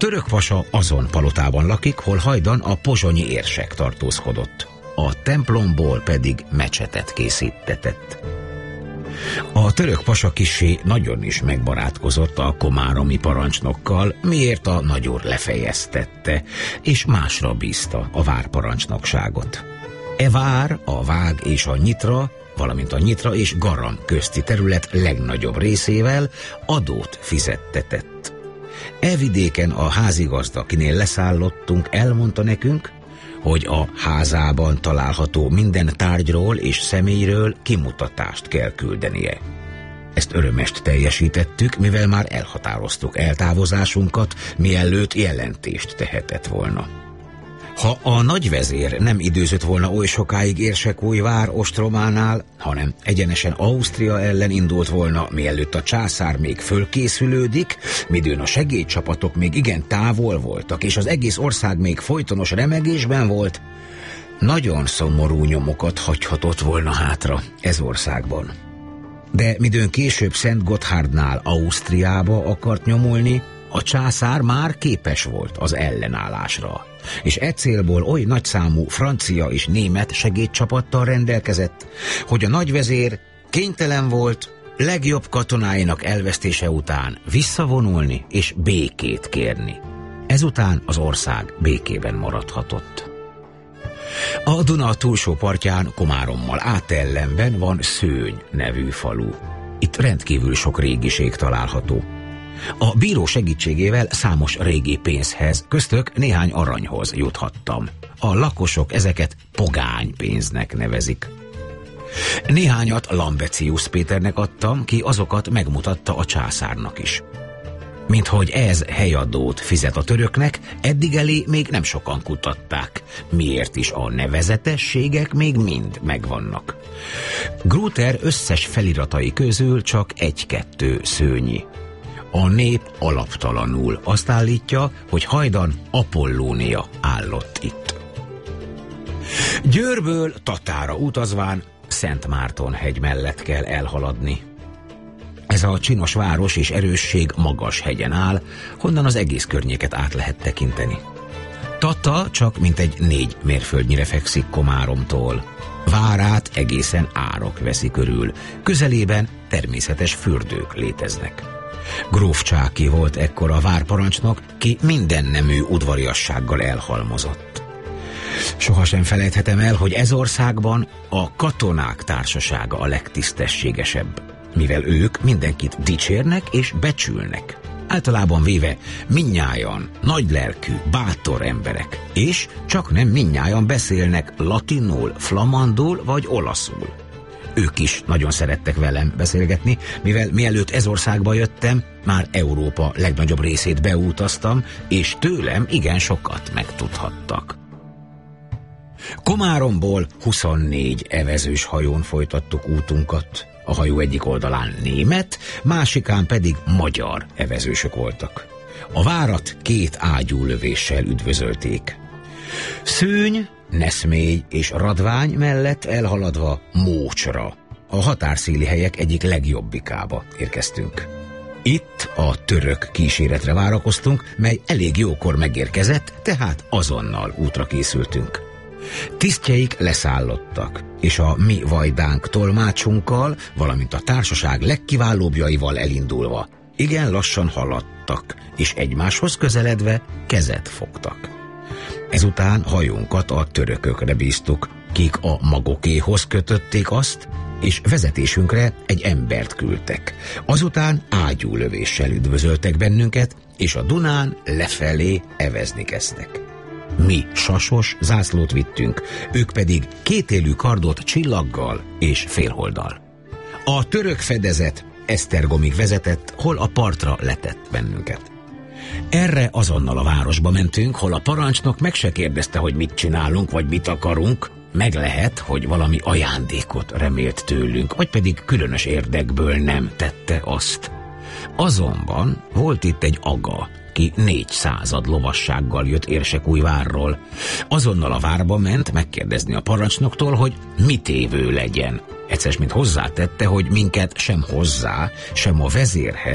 török pasa azon palotában lakik, hol hajdan a pozsonyi érsek tartózkodott. A templomból pedig mecsetet készítetett. A török pasa kissé nagyon is megbarátkozott a komáromi parancsnokkal, miért a nagyúr lefejeztette, és másra bízta a várparancsnokságot. E vár, a Vág és a Nyitra, valamint a Nyitra és Garam közti terület legnagyobb részével adót fizettetett. E vidéken a házigazda, kinél leszállottunk, elmondta nekünk, hogy a házában található minden tárgyról és személyről kimutatást kell küldenie. Ezt örömest teljesítettük, mivel már elhatároztuk eltávozásunkat, mielőtt jelentést tehetett volna. Ha a nagyvezér nem időzött volna oly sokáig Érsekújvár ostrománál, hanem egyenesen Ausztria ellen indult volna, mielőtt a császár még fölkészülődik, midőn a segédcsapatok még igen távol voltak, és az egész ország még folytonos remegésben volt, nagyon szomorú nyomokat hagyhatott volna hátra ez országban. De midőn később Szent Gotthardnál Ausztriába akart nyomulni, a császár már képes volt az ellenállásra, és e célból oly nagyszámú francia és német segédcsapattal rendelkezett, hogy a nagyvezér kénytelen volt legjobb katonáinak elvesztése után visszavonulni és békét kérni. Ezután az ország békében maradhatott. A Duna túlsó partján, Komárommal átellenben van Szőny nevű falu. Itt rendkívül sok régiség található. A bíró segítségével számos régi pénzhez, köztük néhány aranyhoz juthattam. A lakosok ezeket pogánypénznek nevezik. Néhányat Lambecius Péternek adtam, ki azokat megmutatta a császárnak is. Minthogy ez helyadót fizet a töröknek, eddig elé még nem sokan kutatták, miért is a nevezetességek még mind megvannak. Grúter összes feliratai közül csak egy-kettő szőnyi. A nép alaptalanul azt állítja, hogy hajdan Apollónia állott itt. Győrből Tatára utazván Szentmártonhegy mellett kell elhaladni. Ez a csinos város és erősség magas hegyen áll, honnan az egész környéket át lehet tekinteni. Tata csak mintegy 4 mérföldnyire fekszik Komáromtól. Várát egészen árok veszi körül, közelében természetes fürdők léteznek. Gróf Csáky volt ekkor a várparancsnok, ki minden nemű udvariassággal elhalmozott. Sohasem felejthetem el, hogy ez országban a katonák társasága a legtisztességesebb, mivel ők mindenkit dicsérnek és becsülnek. Általában véve mindnyájan nagylelkű, bátor emberek, és csak nem mindnyájan beszélnek latinul, flamandul vagy olaszul. Ők is nagyon szerettek velem beszélgetni, mivel mielőtt ez országba jöttem, már Európa legnagyobb részét beutaztam, és tőlem igen sokat megtudhattak. Komáromból 24 evezős hajón folytattuk útunkat. A hajó egyik oldalán német, másikán pedig magyar evezősök voltak. A várat 2 ágyúlövéssel üdvözölték. Szőny, Neszmély és Radvány mellett elhaladva Mócsra, a határszéli helyek egyik legjobbikába érkeztünk. Itt a török kíséretre várakoztunk, mely elég jókor megérkezett, tehát azonnal útra készültünk. Tisztjeik leszállottak, és a mi vajdánk tolmácsunkkal, valamint a társaság legkiválóbbjaival elindulva igen lassan haladtak, és egymáshoz közeledve kezet fogtak. Ezután hajónkat a törökökre bíztuk, kik a magokéhoz kötötték azt, és vezetésünkre egy embert küldtek. Azután ágyúlövéssel üdvözöltek bennünket, és a Dunán lefelé evezni kezdtek. Mi sasos zászlót vittünk, ők pedig kétélű kardot csillaggal és félholddal. A török fedezet Esztergomig vezetett, hol a partra letett bennünket. Erre azonnal a városba mentünk, hol a parancsnok meg se kérdezte, hogy mit csinálunk, vagy mit akarunk. Meg lehet, hogy valami ajándékot remélt tőlünk, vagy pedig különös érdekből nem tette azt. Azonban volt itt egy aga, ki 400 lovassággal jött Érsekújvárról. Azonnal a várba ment megkérdezni a parancsnoktól, hogy mit évő legyen. Egyszer mint hozzátette, hogy minket sem hozzá, sem a vezérhez,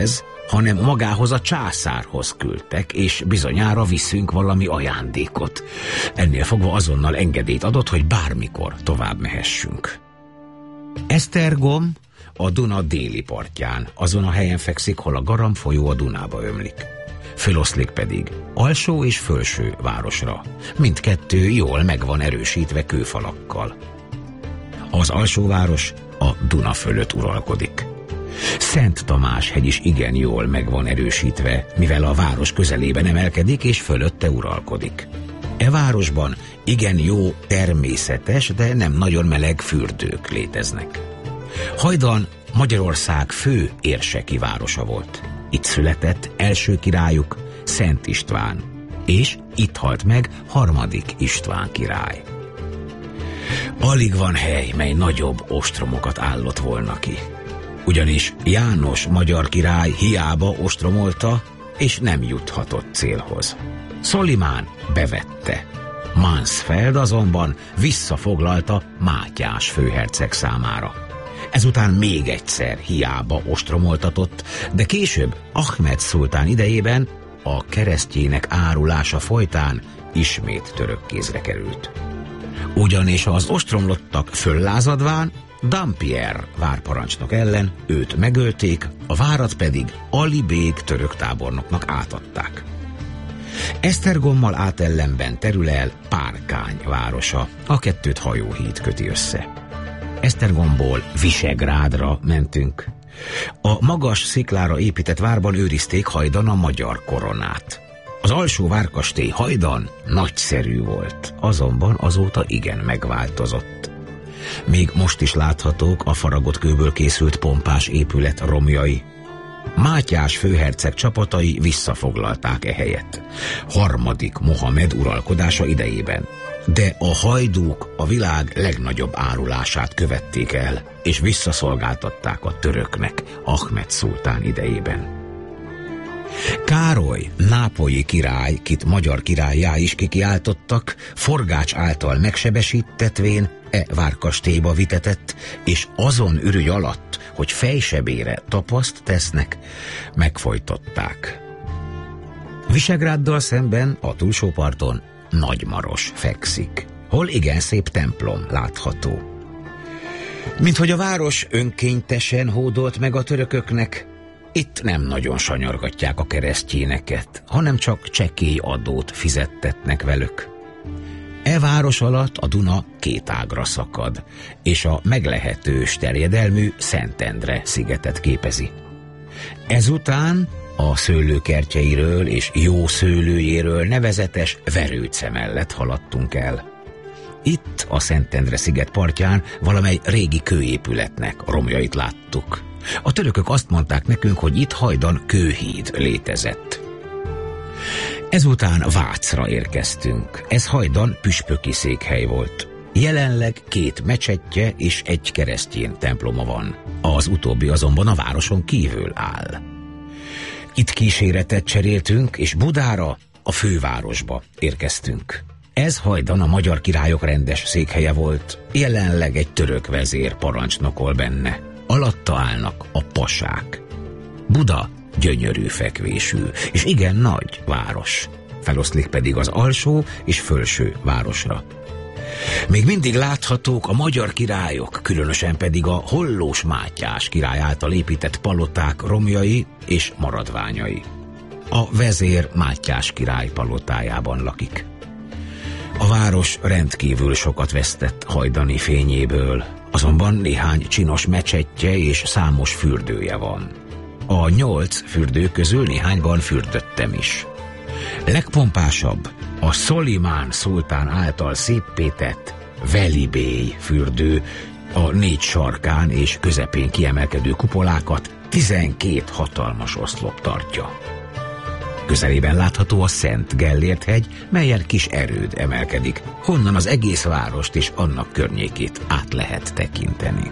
hanem magához a császárhoz küldtek, és bizonyára viszünk valami ajándékot. Ennél fogva azonnal engedélyt adott, hogy bármikor tovább mehessünk. Esztergom a Duna déli partján, azon a helyen fekszik, hol a Garam folyó a Dunába ömlik. Föloszlik pedig alsó és fölső városra. Mindkettő jól meg van erősítve kőfalakkal. Az alsóváros a Duna fölött uralkodik. Szent Tamás hegy is igen jól meg van erősítve, mivel a város közelében emelkedik és fölötte uralkodik. E városban igen jó természetes, de nem nagyon meleg fürdők léteznek. Hajdan Magyarország fő érseki városa volt. Itt született első királyuk, Szent István, és itt halt meg harmadik István király. Alig van hely, mely nagyobb ostromokat állott volna ki. Ugyanis János magyar király hiába ostromolta, és nem juthatott célhoz. Szolimán bevette. Mansfeld azonban visszafoglalta Mátyás főherceg számára. Ezután még egyszer hiába ostromoltatott, de később Ahmed szultán idejében a keresztjének árulása folytán ismét török kézre került. Ugyanis az ostromlottak föllázadván Dampierre várparancsnok ellen őt megölték, a várat pedig Ali bég török tábornoknak átadták. Esztergommal átellenben terül el Párkány városa, a kettőt hajóhíd köti össze. Esztergomból Visegrádra mentünk. A magas sziklára épített várban őrizték hajdan a magyar koronát. Az alsó várkastély hajdan nagyszerű volt, azonban azóta igen megváltozott. Még most is láthatók a faragott kőből készült pompás épület romjai. Mátyás főherceg csapatai visszafoglalták e helyet, harmadik Mohamed uralkodása idejében. De a hajdúk a világ legnagyobb árulását követték el, és visszaszolgáltatták a töröknek Ahmed szultán idejében. Károly, nápolyi király, kit magyar királlyá is kikiáltottak, Forgács által megsebesítetvén várkastélyba vitetett, és azon ürügy alatt, hogy fejsebére tapaszt tesznek, megfojtották. Visegráddal szemben a túlsó parton Nagymaros fekszik, hol igen szép templom látható. Minthogy a város önkénytesen hódolt meg a törököknek, itt nem nagyon sanyargatják a keresztjéneket, hanem csak csekély adót fizettetnek velük. E város alatt a Duna két ágra szakad, és a meglehetős terjedelmű Szentendre szigetet képezi. Ezután a szőlőkertjeiről és jó szőlőjéről nevezetes Verőce mellett haladtunk el. Itt a Szentendre sziget partján valamely régi kőépületnek romjait láttuk. A törökök azt mondták nekünk, hogy itt hajdan kőhíd létezett. Ezután Vácra érkeztünk. Ez hajdan püspöki székhely volt. Jelenleg 2 mecsettje és 1 keresztjén temploma van. Az utóbbi azonban a városon kívül áll. Itt kíséretet cseréltünk, és Budára, a fővárosba érkeztünk. Ez hajdan a magyar királyok rendes székhelye volt, jelenleg egy török vezér parancsnokol benne. Alatta állnak a pasák. Buda gyönyörű fekvésű, és igen nagy város. Feloszlik pedig az alsó és fölső városra. Még mindig láthatók a magyar királyok, különösen pedig a Hollós Mátyás király által épített paloták romjai és maradványai. A vezér Mátyás király palotájában lakik. A város rendkívül sokat vesztett hajdani fényéből, azonban néhány csinos mecsettje és számos fürdője van. A 8 fürdő közül néhányban fürdöttem is. Legpompásabb a Szolimán szultán által széppétett Velibély fürdő, a 4 sarkán és közepén kiemelkedő kupolákat 12 hatalmas oszlop tartja. Közelében látható a Szent Gellért hegy, melyen kis erőd emelkedik, honnan az egész várost és annak környékét át lehet tekinteni.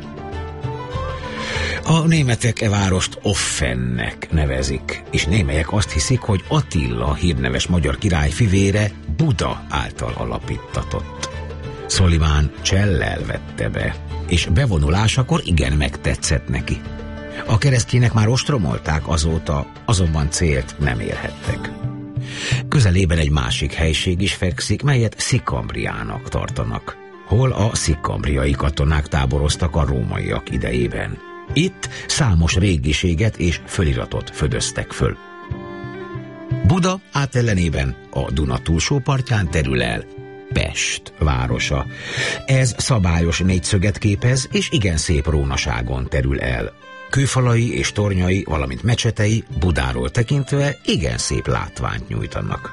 A németek e várost Offennek nevezik, és némelyek azt hiszik, hogy Attila hírneves magyar király fivére Buda által alapíttatott. Szolimán csellel vette be, és bevonulásakor igen megtetszett neki. A keresztjének már ostromolták azóta, azonban célt nem érhettek. Közelében egy másik helység is fekszik, melyet Szicambriának tartanak, hol a szicambriai katonák táboroztak a rómaiak idejében. Itt számos régiséget és föliratot födöztek föl. Buda átellenében a Duna túlsó partján terül el Pest városa. Ez szabályos négyszöget képez, és igen szép rónaságon terül el. Kőfalai és tornyai, valamint mecsetei Budáról tekintve igen szép látványt nyújtanak.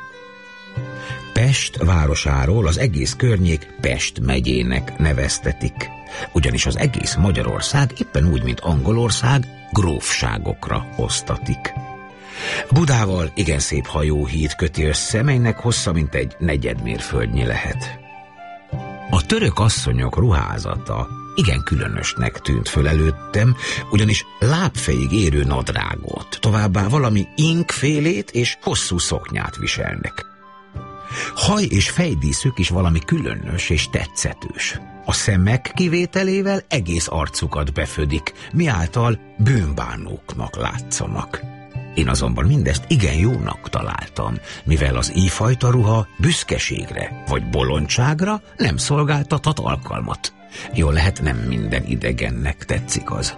Pest városáról az egész környék Pest megyének neveztetik, ugyanis az egész Magyarország éppen úgy, mint Angolország, grófságokra osztatik. Budával igen szép hajóhíd köti össze, melynek hossza mintegy negyedmérföldnyi lehet. A török asszonyok ruházata igen különösnek tűnt föl előttem, ugyanis lábfejig érő nadrágot, továbbá valami inkfélét és hosszú szoknyát viselnek. Haj és fejdíszük is valami különös és tetszetős. A szemek kivételével egész arcukat befödik, miáltal bűnbánóknak látszanak. Én azonban mindezt igen jónak találtam, mivel az íjfajta ruha büszkeségre vagy bolondságra nem szolgáltathat alkalmat. Jól lehet, nem minden idegennek tetszik az.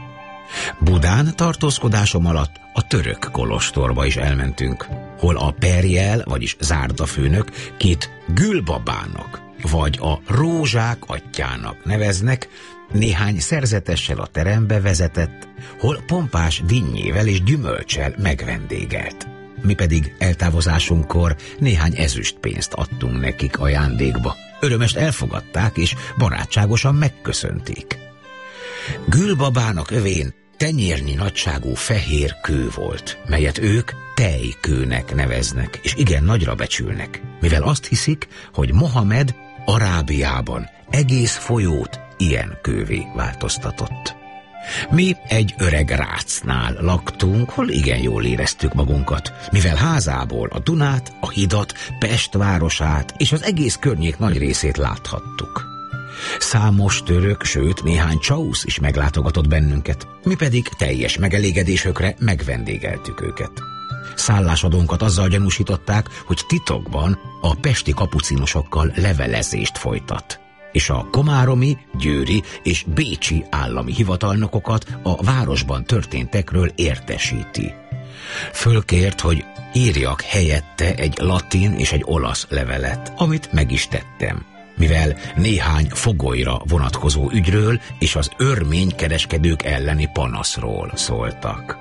Budán tartózkodásom alatt a török kolostorba is elmentünk, hol a Perjel, vagyis zárdafőnök két Gülbabának, vagy a Rózsák atyának neveznek, néhány szerzetessel a terembe vezetett, hol pompás dinnyével és gyümölccsel megvendégelt. Mi pedig eltávozásunkkor néhány ezüstpénzt adtunk nekik ajándékba. Örömest elfogadták és barátságosan megköszönték. Gülbabának övén tenyérnyi nagyságú fehér kő volt, melyet ők tejkőnek neveznek, és igen nagyra becsülnek, mivel azt hiszik, hogy Mohamed Arábiában egész folyót ilyen kővé változtatott. Mi egy öreg rácnál laktunk, hol igen jól éreztük magunkat, mivel házából a Dunát, a hidat, Pest városát és az egész környék nagy részét láthattuk. Számos török, sőt néhány csausz is meglátogatott bennünket, mi pedig teljes megelégedésükre megvendégeltük őket. Szállásadónkat azzal gyanúsították, hogy titokban a pesti kapucinosokkal levelezést folytat, és a komáromi, győri és bécsi állami hivatalnokokat a városban történtekről értesíti. Fölkért, hogy írjak helyette egy latin és egy olasz levelet, amit meg is tettem, mivel néhány fogolyra vonatkozó ügyről és az örménykereskedők elleni panaszról szóltak.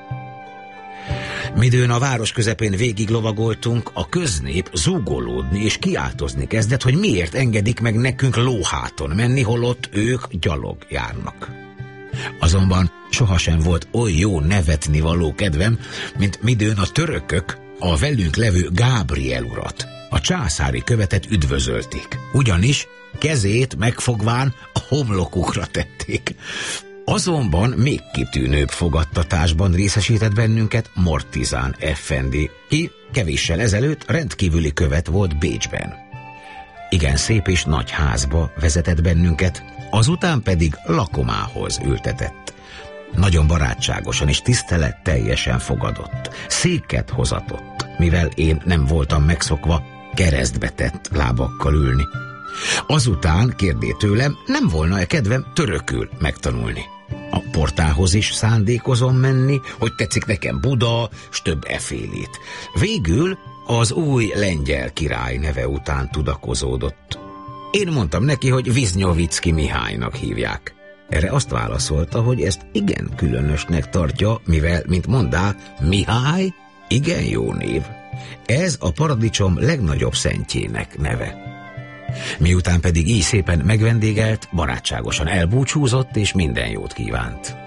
Midőn a város közepén végig lovagoltunk, a köznép zúgolódni és kiáltozni kezdett, hogy miért engedik meg nekünk lóháton menni, holott ők gyalog járnak. Azonban sohasem volt oly jó nevetni való kedvem, mint midőn a törökök a velünk levő Gábriel urat, a császári követet üdvözölték, ugyanis kezét megfogván a homlokukra tették. Azonban még kitűnőbb fogadtatásban részesített bennünket Mortizán effendi, ki kevéssel ezelőtt rendkívüli követ volt Bécsben. Igen szép és nagy házba vezetett bennünket, azután pedig lakomához ültetett. Nagyon barátságosan és tiszteletteljesen fogadott, széket hozatott, mivel én nem voltam megszokva keresztbe tett lábakkal ülni. Azután kérdé tőlem, nem volna-e kedvem törökül megtanulni. A portához is szándékozom menni, hogy tetszik nekem Buda, s több efélét. Végül az új lengyel király neve után tudakozódott. Én mondtam neki, hogy Viznyovicki Mihálynak hívják. Erre azt válaszolta, hogy ezt igen különösnek tartja, mivel, mint mondá, Mihály igen jó név. Ez a paradicsom legnagyobb szentjének neve. Miután pedig így szépen megvendégelt, barátságosan elbúcsúzott és minden jót kívánt.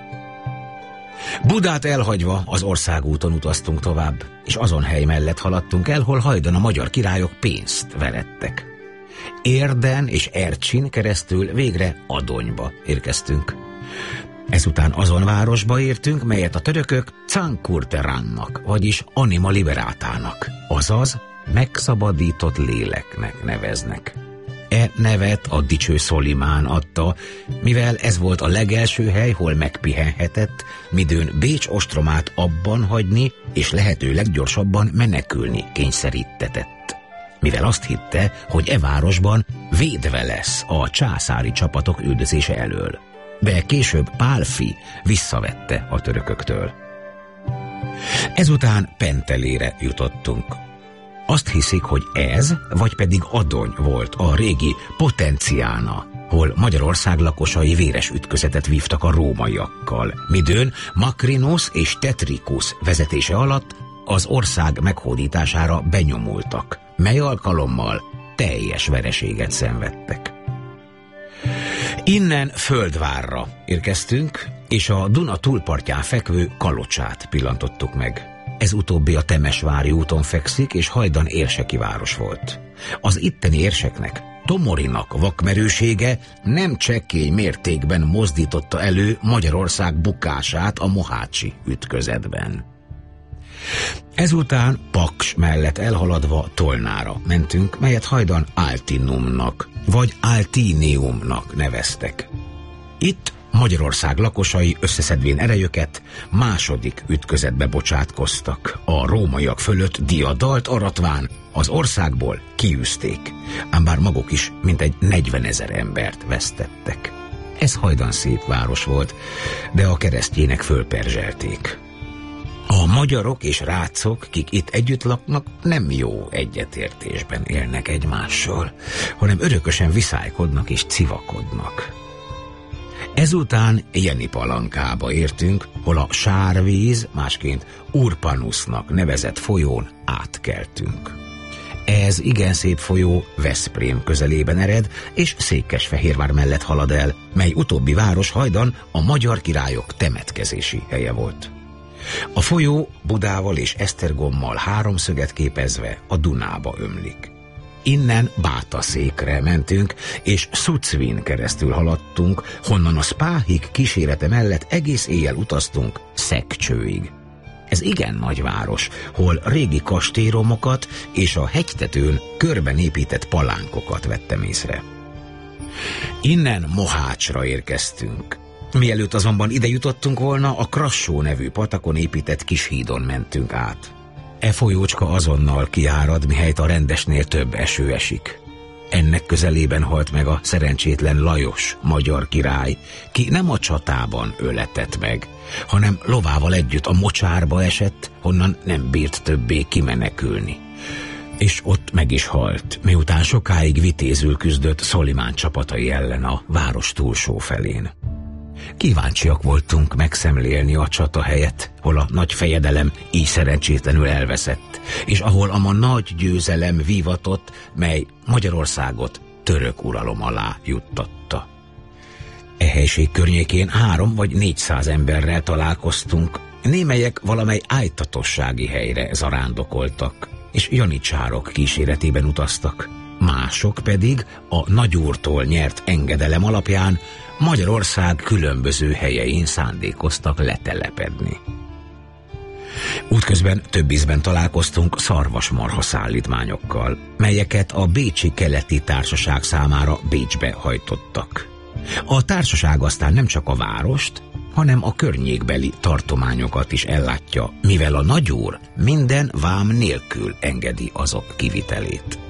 Budát elhagyva az országúton utaztunk tovább, és azon hely mellett haladtunk el, hol hajdan a magyar királyok pénzt verettek. Érden és Ercsin keresztül végre Adonyba érkeztünk. Ezután azon városba értünk, melyet a törökök Cankurterannak, vagyis Anima Liberátának, azaz megszabadított léleknek neveznek. E nevet a dicső Szolimán adta, mivel ez volt a legelső hely, hol megpihenhetett, midőn Bécs ostromát abban hagyni, és lehető leggyorsabban menekülni kényszerítetett. Mivel azt hitte, hogy e városban védve lesz a császári csapatok üldözése elől. De később Pálfi visszavette a törököktől. Ezután Pentelére jutottunk. Azt hiszik, hogy ez, vagy pedig Adony volt a régi Potenciána, hol Magyarország lakosai véres ütközetet vívtak a rómaiakkal, midőn Macrinus és Tetricus vezetése alatt az ország meghódítására benyomultak, mely alkalommal teljes vereséget szenvedtek. Innen Földvárra érkeztünk, és a Duna túlpartján fekvő Kalocsát pillantottuk meg. Ez utóbbi a Temesvári úton fekszik, és hajdan érseki város volt. Az itteni érseknek, Tomorinak vakmerősége nem csekély mértékben mozdította elő Magyarország bukását a mohácsi ütközetben. Ezután Paks mellett elhaladva Tolnára mentünk, melyet hajdan Altinumnak vagy Altiniumnak neveztek. Itt Magyarország lakosai összeszedvén erejüket második ütközetbe bocsátkoztak. A rómaiak fölött diadalt aratván az országból kiűzték, ám bár maguk is mintegy 40 000 embert vesztettek. Ez hajdan szép város volt, de a keresztjének fölperzselték. A magyarok és rácok, kik itt együtt laknak, nem jó egyetértésben élnek egymással, hanem örökösen viszálykodnak és civakodnak. Ezután Jenipalankába értünk, hol a sárvíz, másként Urpanusnak nevezett folyón átkeltünk. Ez igen szép folyó Veszprém közelében ered, és Székesfehérvár mellett halad el, mely utóbbi város hajdan a magyar királyok temetkezési helye volt. A folyó Budával és Esztergommal háromszöget képezve a Dunába ömlik. Innen Bátaszékre mentünk, és Szucvin keresztül haladtunk, honnan a Spáhik kísérete mellett egész éjjel utaztunk Szekcsőig. Ez igen nagy város, hol régi kastélyomokat és a hegytetőn körben épített palánkokat vettem észre. Innen Mohácsra érkeztünk. Mielőtt azonban ide jutottunk volna, a Krassó nevű patakon épített kis hídon mentünk át. E folyócska azonnal kiárad, mihelyt a rendesnél több eső esik. Ennek közelében halt meg a szerencsétlen Lajos magyar király, ki nem a csatában öletett meg, hanem lovával együtt a mocsárba esett, honnan nem bírt többé kimenekülni. És ott meg is halt, miután sokáig vitézül küzdött Szolimán csapatai ellen a város túlsó felén. Kíváncsiak voltunk megszemlélni a csata helyet, hol a nagy fejedelem így szerencsétlenül elveszett, és ahol ama nagy győzelem vívatott, mely Magyarországot török uralom alá juttatta. E helység környékén 300 vagy 400 emberrel találkoztunk, némelyek valamely ájtatossági helyre zarándokoltak, és janicsárok kíséretében utaztak, mások pedig a nagyúrtól nyert engedelem alapján Magyarország különböző helyein szándékoztak letelepedni. Útközben több ízben találkoztunk szarvasmarha szállítmányokkal, melyeket a Bécsi Keleti Társaság számára Bécsbe hajtottak. A társaság aztán nem csak a várost, hanem a környékbeli tartományokat is ellátja, mivel a nagyúr minden vám nélkül engedi azok kivitelét.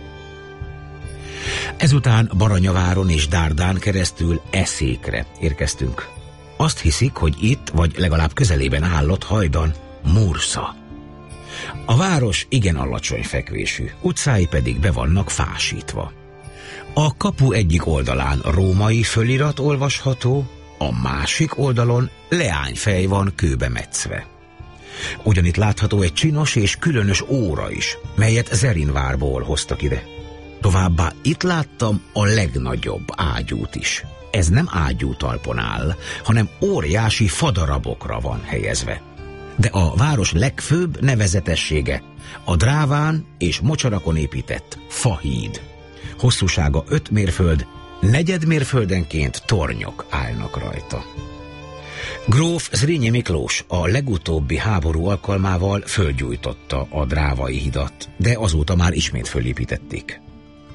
Ezután Baranyaváron és Dárdán keresztül Eszékre érkeztünk. Azt hiszik, hogy itt, vagy legalább közelében állott hajdan Mursza. A város igen alacsony fekvésű, utcái pedig be vannak fásítva. A kapu egyik oldalán római fölirat olvasható, a másik oldalon leányfej van kőbe metszve. Ugyanitt látható egy csinos és különös óra is, melyet Zerinvárból hoztak ide. Továbbá itt láttam a legnagyobb ágyút is. Ez nem ágyú talpon áll, hanem óriási fadarabokra van helyezve. De a város legfőbb nevezetessége a dráván és mocsarakon épített fahíd. Hosszúsága 5 mérföld, 4 mérföldenként tornyok állnak rajta. Gróf Zrínyi Miklós a legutóbbi háború alkalmával fölgyújtotta a drávai hidat, de azóta már ismét fölépítették.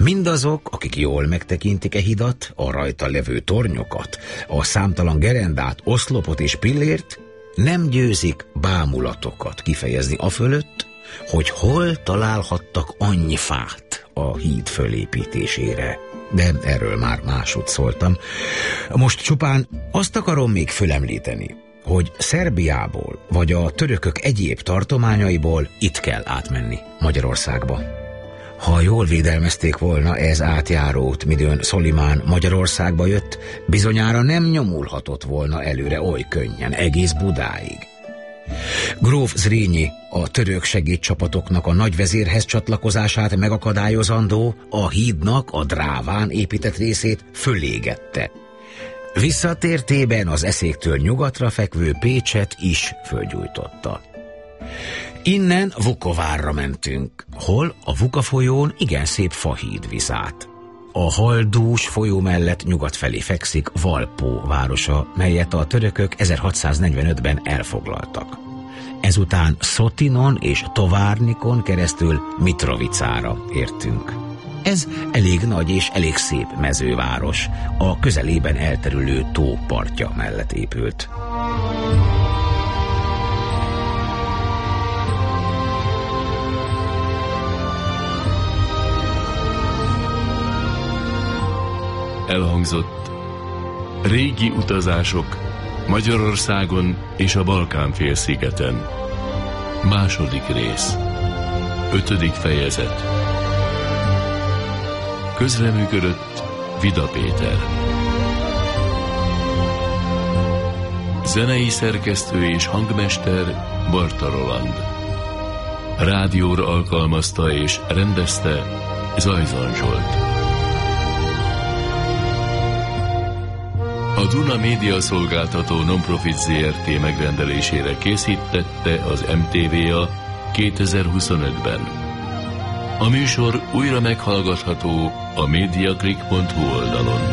Mindazok, akik jól megtekintik hidat, a rajta levő tornyokat, a számtalan gerendát, oszlopot és pillért, nem győzik bámulatokat kifejezni afölött, hogy hol találhattak annyi fát a híd fölépítésére. De erről már máshogy szóltam. Most csupán azt akarom még fölemlíteni, hogy Szerbiából vagy a törökök egyéb tartományaiból itt kell átmenni Magyarországba. Ha jól védelmezték volna ez átjárót, midőn Szolimán Magyarországba jött, bizonyára nem nyomulhatott volna előre oly könnyen, egész Budáig. Gróf Zrínyi a török segédcsapatoknak a nagyvezérhez csatlakozását megakadályozandó a hídnak a Dráván épített részét fölégette. Visszatértében az eszéktől nyugatra fekvő Pécset is fölgyújtotta. Innen Vukovárra mentünk, hol a Vuka folyón igen szép fahíd visz át. A Haldús folyó mellett nyugat felé fekszik Valpó városa, melyet a törökök 1645-ben elfoglaltak. Ezután Szotinon és Továrnikon keresztül Mitrovicára értünk. Ez elég nagy és elég szép mezőváros, a közelében elterülő tó partja mellett épült. Elhangzott régi utazások Magyarországon és a Balkán-félszigeten. Második rész. 5. fejezet. Közreműködött Vida Péter. Zenei szerkesztő és hangmester Barta Roland. Rádióra alkalmazta és rendezte Zajzan Zsolt. A Duna Média Szolgáltató Nonprofit Zrt. Megrendelésére készítette az MTVA 2025-ben. A műsor újra meghallgatható a mediaclick.hu oldalon.